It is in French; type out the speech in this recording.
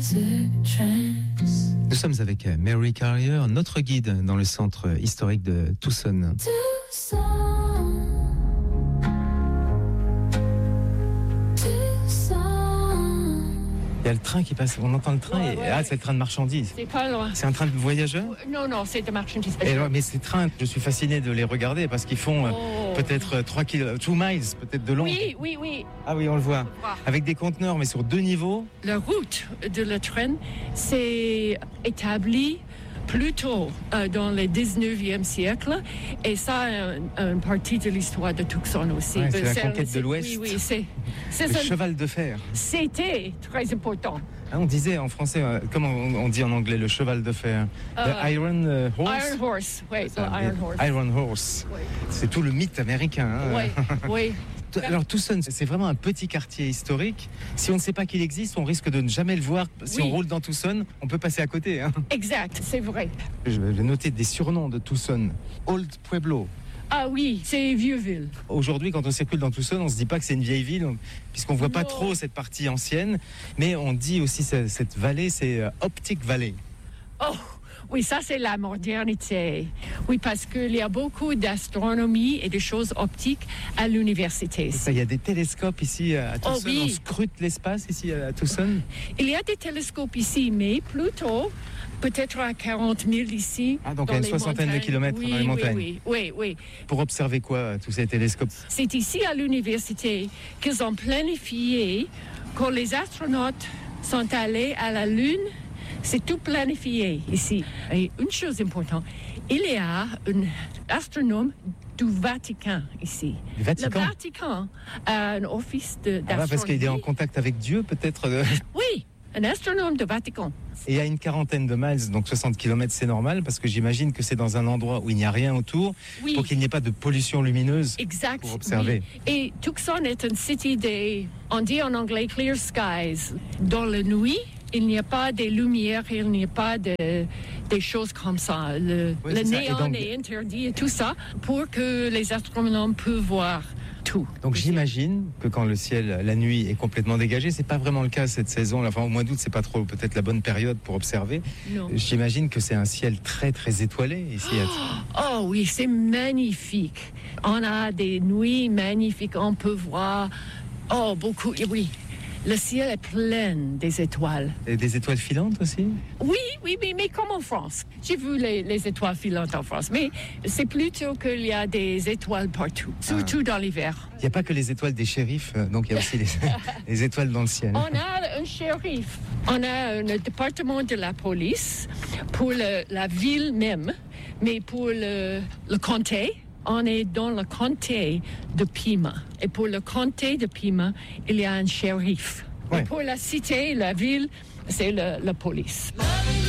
Nous sommes avec Mary Carrier, notre guide dans le centre historique de Tucson. Il y a le train qui passe, on entend le train et c'est le train de marchandises. C'est pas loin. C'est un train de voyageurs ? Non, c'est de marchandises. Mais ces trains, je suis fasciné de les regarder parce qu'ils font peut-être 2 miles, peut-être de long. Oui. Ah oui, on le voit. Avec des conteneurs, mais sur 2 niveaux. La route de le train s'est établie plutôt dans le 19e siècle et ça une partie de l'histoire de Tucson aussi. Ouais, c'est la conquête de l'Ouest. Oui, c'est le cheval de fer. C'était très important. On disait en français, comment on dit en anglais, le cheval de fer? The Iron Horse? Iron Horse, oui, Iron Horse. Iron Horse. Oui. C'est tout le mythe américain. Oui. Alors Tucson, c'est vraiment un petit quartier historique. Si on ne sait pas qu'il existe, on risque de ne jamais le voir. Si on roule dans Tucson, on peut passer à côté. Exact, c'est vrai. Je vais noter des surnoms de Tucson. Old Pueblo. Ah oui, c'est Vieux-Ville. Aujourd'hui, quand on circule dans Tucson, on ne se dit pas que c'est une vieille ville, puisqu'on ne voit pas trop cette partie ancienne. Mais on dit aussi cette vallée, c'est Optic Valley. Oh oui, ça c'est la modernité. Oui, parce qu'il y a beaucoup d'astronomie et de choses optiques à l'université. Il y a des télescopes ici à Tucson. Oh, oui. On scrute l'espace ici à Tucson. Il y a des télescopes ici, mais plutôt peut-être à 40 000 ici. Ah, donc à une soixantaine de kilomètres dans les montagnes. Oui. Pour observer quoi, tous ces télescopes? C'est ici à l'université qu'ils ont planifié quand les astronautes sont allés à la Lune. C'est tout planifié ici. Et une chose importante, il y a un astronome du Vatican ici. Du Vatican? Le Vatican a un office d'astronomie. Parce qu'il est en contact avec Dieu, peut-être? Oui, un astronome du Vatican. Et à une quarantaine de miles, donc 60 km, c'est normal, parce que j'imagine que c'est dans un endroit où il n'y a rien autour, pour qu'il n'y ait pas de pollution lumineuse pour observer. Oui. Et Tucson est une cité on dit en anglais clear skies. Dans la nuit, il n'y a pas de lumière, il n'y a pas des choses comme ça. Le néon est interdit et tout ça pour que les astronomes puissent voir tout. Donc j'imagine que quand le ciel, la nuit est complètement dégagé, c'est pas vraiment le cas cette saison. Enfin, au mois d'août, c'est pas trop peut-être la bonne période pour observer. Non. J'imagine que c'est un ciel très très étoilé ici. Oh oui, c'est magnifique. On a des nuits magnifiques, on peut voir beaucoup. Oui. Le ciel est plein des étoiles. Et des étoiles filantes aussi? Oui, mais comme en France. J'ai vu les étoiles filantes en France, mais c'est plutôt qu'il y a des étoiles partout, surtout dans l'hiver. Il n'y a pas que les étoiles des shérifs, donc il y a aussi les étoiles dans le ciel. On a un shérif, on a un département de la police pour la ville même, mais pour le comté. On est dans le comté de Pima. Et pour le comté de Pima, il y a un shérif. Ouais. Et pour la cité, la ville, c'est la police.